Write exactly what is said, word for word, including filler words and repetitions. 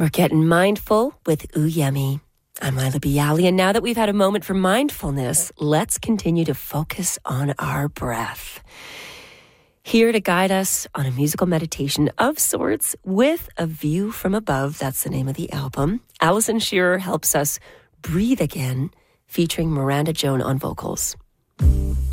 We're getting mindful with Ooh Yummy. I'm Lila Bialy, and now that we've had a moment for mindfulness, let's continue to focus on our breath. Here to guide us on a musical meditation of sorts with a view from above, that's the name of the album, Allison Shearer helps us breathe again, featuring Miranda Joan on vocals.